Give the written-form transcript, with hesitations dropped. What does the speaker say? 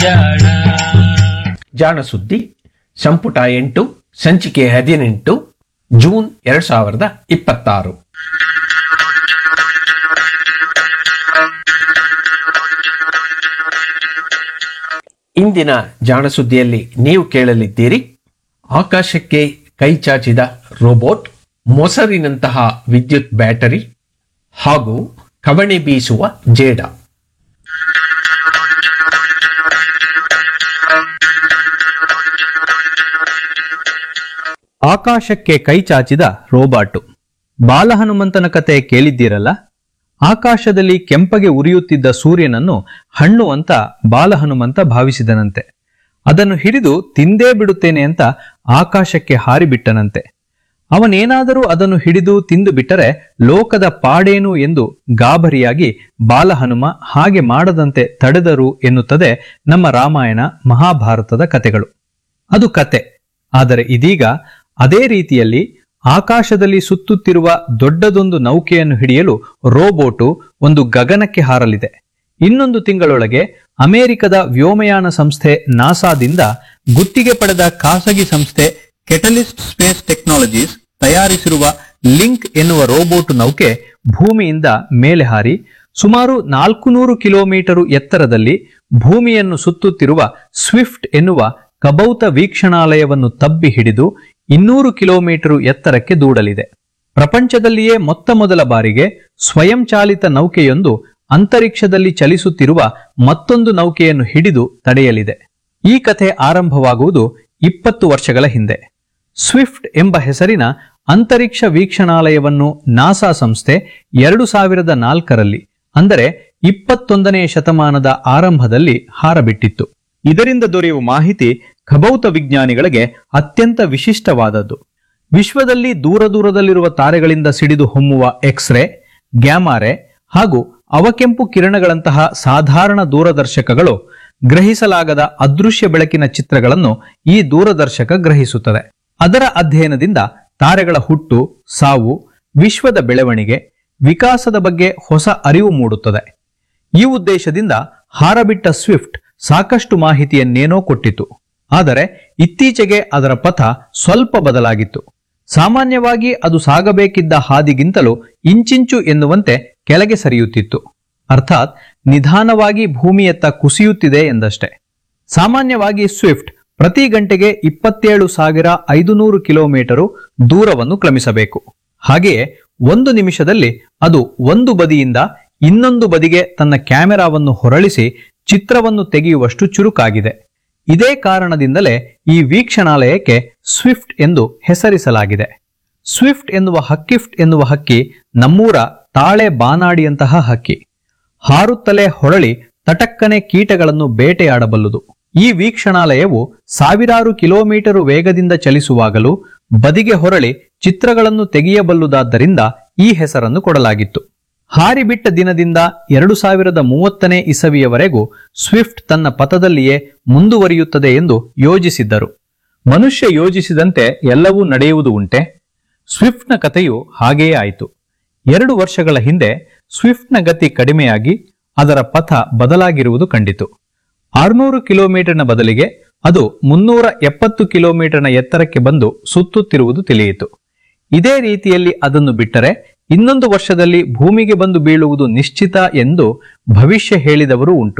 ಜಾಣ ಸುದ್ದಿ ಸಂಪುಟ 8 ಸಂಚಿಕೆ 18 ಜೂನ್ 2026. ಇಂದಿನ ಜಾಣ ಸುದ್ದಿಯಲ್ಲಿ ನೀವು ಕೇಳಲಿದ್ದೀರಿ: ಆಕಾಶಕ್ಕೆ ಕೈ ಚಾಚಿದ ರೋಬೋಟ್, ಮೊಸರಿನಂತಹ ವಿದ್ಯುತ್ ಬ್ಯಾಟರಿ ಹಾಗೂ ಕವಣೆ ಬೀಸುವ ಜೇಡ. ಆಕಾಶಕ್ಕೆ ಕೈ ಚಾಚಿದ ರೋಬಾಟು. ಬಾಲಹನುಮಂತನ ಕತೆ ಕೇಳಿದ್ದೀರಲ್ಲ? ಆಕಾಶದಲ್ಲಿ ಕೆಂಪಗೆ ಉರಿಯುತ್ತಿದ್ದ ಸೂರ್ಯನನ್ನು ಹಣ್ಣು ಅಂತ ಬಾಲಹನುಮಂತ ಭಾವಿಸಿದನಂತೆ. ಅದನ್ನು ಹಿಡಿದು ತಿಂದೇ ಬಿಡುತ್ತೇನೆ ಅಂತ ಆಕಾಶಕ್ಕೆ ಹಾರಿಬಿಟ್ಟನಂತೆ. ಅವನೇನಾದರೂ ಅದನ್ನು ಹಿಡಿದು ತಿಂದು ಬಿಟ್ಟರೆ ಲೋಕದ ಪಾಡೇನು ಎಂದು ಗಾಬರಿಯಾಗಿ ಬಾಲಹನುಮ ಹಾಗೆ ಮಾಡದಂತೆ ತಡೆದರು ಎನ್ನುತ್ತದೆ ನಮ್ಮ ರಾಮಾಯಣ ಮಹಾಭಾರತದ ಕತೆಗಳು. ಅದು ಕತೆ. ಆದರೆ ಇದೀಗ ಅದೇ ರೀತಿಯಲ್ಲಿ ಆಕಾಶದಲ್ಲಿ ಸುತ್ತುತ್ತಿರುವ ದೊಡ್ಡದೊಂದು ನೌಕೆಯನ್ನು ಹಿಡಿಯಲು ರೋಬೋಟು ಒಂದು ಗಗನಕ್ಕೆ ಹಾರಲಿದೆ. 1 ತಿಂಗಳೊಳಗೆ ಅಮೆರಿಕದ ವ್ಯೋಮಯಾನ ಸಂಸ್ಥೆ ನಾಸಾದಿಂದ ಗುತ್ತಿಗೆ ಪಡೆದ ಖಾಸಗಿ ಸಂಸ್ಥೆ ಕೆಟಲಿಸ್ಟ್ ಸ್ಪೇಸ್ ಟೆಕ್ನಾಲಜೀಸ್ ತಯಾರಿಸಿರುವ ಲಿಂಕ್ ಎನ್ನುವ ರೋಬೋಟ್ ನೌಕೆ ಭೂಮಿಯಿಂದ ಮೇಲೆ ಹಾರಿ ಸುಮಾರು 400 ಕಿಲೋಮೀಟರ್ ಎತ್ತರದಲ್ಲಿ ಭೂಮಿಯನ್ನು ಸುತ್ತುತ್ತಿರುವ ಸ್ವಿಫ್ಟ್ ಎನ್ನುವ ಕಬೌತ ವೀಕ್ಷಣಾಲಯವನ್ನು ತಬ್ಬಿ ಹಿಡಿದು 200 ಕಿಲೋಮೀಟರ್ ಎತ್ತರಕ್ಕೆ ದೂಡಲಿದೆ. ಪ್ರಪಂಚದಲ್ಲಿಯೇ ಮೊದಲ ಬಾರಿಗೆ ಸ್ವಯಂಚಾಲಿತ ನೌಕೆಯೊಂದು ಅಂತರಿಕ್ಷದಲ್ಲಿ ಚಲಿಸುತ್ತಿರುವ ಮತ್ತೊಂದು ನೌಕೆಯನ್ನು ಹಿಡಿದು ತಡೆಯಲಿದೆ. ಈ ಕಥೆ ಆರಂಭವಾಗುವುದು 20 ವರ್ಷಗಳ ಹಿಂದೆ. ಸ್ವಿಫ್ಟ್ ಎಂಬ ಹೆಸರಿನ ಅಂತರಿಕ್ಷ ವೀಕ್ಷಣಾಲಯವನ್ನು ನಾಸಾ ಸಂಸ್ಥೆ 2004ರಲ್ಲಿ, ಅಂದರೆ 21ನೇ ಶತಮಾನದ ಆರಂಭದಲ್ಲಿ ಹಾರಬಿಟ್ಟಿತ್ತು. ಇದರಿಂದ ದೊರೆಯುವ ಮಾಹಿತಿ ಖಭೌತ ವಿಜ್ಞಾನಿಗಳಿಗೆ ಅತ್ಯಂತ ವಿಶಿಷ್ಟವಾದದ್ದು. ವಿಶ್ವದಲ್ಲಿ ದೂರದಲ್ಲಿರುವ ತಾರೆಗಳಿಂದ ಸಿಡಿದು ಹೊಮ್ಮುವ ಎಕ್ಸ್ರೇ, ಗ್ಯಾಮಾರೆ ಹಾಗೂ ಅವಕೆಂಪು ಕಿರಣಗಳಂತಹ ಸಾಧಾರಣ ದೂರದರ್ಶಕಗಳು ಗ್ರಹಿಸಲಾಗದ ಅದೃಶ್ಯ ಬೆಳಕಿನ ಚಿತ್ರಗಳನ್ನು ಈ ದೂರದರ್ಶಕ ಗ್ರಹಿಸುತ್ತದೆ. ಅದರ ಅಧ್ಯಯನದಿಂದ ತಾರೆಗಳ ಹುಟ್ಟು, ಸಾವು, ವಿಶ್ವದ ಬೆಳವಣಿಗೆ, ವಿಕಾಸದ ಬಗ್ಗೆ ಹೊಸ ಅರಿವು ಮೂಡುತ್ತದೆ. ಈ ಉದ್ದೇಶದಿಂದ ಹಾರಬಿಟ್ಟ ಸ್ವಿಫ್ಟ್ ಸಾಕಷ್ಟು ಮಾಹಿತಿಯನ್ನೇನೋ ಕೊಟ್ಟಿತು. ಆದರೆ ಇತ್ತೀಚೆಗೆ ಅದರ ಪಥ ಸ್ವಲ್ಪ ಬದಲಾಗಿತ್ತು. ಸಾಮಾನ್ಯವಾಗಿ ಅದು ಸಾಗಬೇಕಿದ್ದ ಹಾದಿಗಿಂತಲೂ ಇಂಚಿಂಚು ಎನ್ನುವಂತೆ ಕೆಳಗೆ ಸರಿಯುತ್ತಿತ್ತು. ಅರ್ಥಾತ್ ನಿಧಾನವಾಗಿ ಭೂಮಿಯತ್ತ ಕುಸಿಯುತ್ತಿದೆ ಎಂದಷ್ಟೇ. ಸಾಮಾನ್ಯವಾಗಿ ಸ್ವಿಫ್ಟ್ ಪ್ರತಿ ಗಂಟೆಗೆ 27,500 ಕಿಲೋಮೀಟರು ದೂರವನ್ನು ಕ್ರಮಿಸಬೇಕು. ಹಾಗೆಯೇ 1 ನಿಮಿಷದಲ್ಲಿ ಅದು ಒಂದು ಬದಿಯಿಂದ ಇನ್ನೊಂದು ಬದಿಗೆ ತನ್ನ ಕ್ಯಾಮೆರಾವನ್ನು ಹೊರಳಿಸಿ ಚಿತ್ರವನ್ನು ತೆಗೆಯುವಷ್ಟು ಚುರುಕಾಗಿದೆ. ಇದೇ ಕಾರಣದಿಂದಲೇ ಈ ವೀಕ್ಷಣಾಲಯಕ್ಕೆ ಸ್ವಿಫ್ಟ್ ಎಂದು ಹೆಸರಿಸಲಾಗಿದೆ. ಸ್ವಿಫ್ಟ್ ಎನ್ನುವ ಹಕ್ಕಿ ನಮ್ಮೂರ ತಾಳೆ ಬಾನಾಡಿಯಂತಹ ಹಕ್ಕಿ. ಹಾರುತ್ತಲೇ ಹೊರಳಿ ತಟಕ್ಕನೆ ಕೀಟಗಳನ್ನು ಬೇಟೆಯಾಡಬಲ್ಲುದು. ಈ ವೀಕ್ಷಣಾಲಯವು ಸಾವಿರಾರು ಕಿಲೋಮೀಟರ್ ವೇಗದಿಂದ ಚಲಿಸುವಾಗಲೂ ಬದಿಗೆ ಹೊರಳಿ ಚಿತ್ರಗಳನ್ನು ತೆಗೆಯಬಲ್ಲುದಾದ್ದರಿಂದ ಈ ಹೆಸರನ್ನು ಕೊಡಲಾಗಿತ್ತು. ಹಾರಿಬಿಟ್ಟ ದಿನದಿಂದ 2030ನೇ ಇಸವಿಯವರೆಗೂ ಸ್ವಿಫ್ಟ್ ತನ್ನ ಪಥದಲ್ಲಿಯೇ ಮುಂದುವರಿಯುತ್ತದೆ ಎಂದು ಯೋಜಿಸಿದ್ದರು. ಮನುಷ್ಯ ಯೋಜಿಸಿದಂತೆ ಎಲ್ಲವೂ ನಡೆಯುವುದು ಉಂಟೆ? ಸ್ವಿಫ್ಟ್ನ ಕಥೆಯು ಹಾಗೆಯೇ ಆಯಿತು. 2 ವರ್ಷಗಳ ಹಿಂದೆ ಸ್ವಿಫ್ಟ್ನ ಗತಿ ಕಡಿಮೆಯಾಗಿ ಅದರ ಪಥ ಬದಲಾಗಿರುವುದು ಕಂಡಿತು. 600 ಕಿಲೋಮೀಟರ್ನ ಬದಲಿಗೆ ಅದು 370 ಕಿಲೋಮೀಟರ್ನ ಎತ್ತರಕ್ಕೆ ಬಂದು ಸುತ್ತುತ್ತಿರುವುದು ತಿಳಿಯಿತು. ಇದೇ ರೀತಿಯಲ್ಲಿ ಅದನ್ನು ಬಿಟ್ಟರೆ 1 ವರ್ಷದಲ್ಲಿ ಭೂಮಿಗೆ ಬಂದು ಬೀಳುವುದು ನಿಶ್ಚಿತ ಎಂದು ಭವಿಷ್ಯ ಹೇಳಿದವರು ಉಂಟು.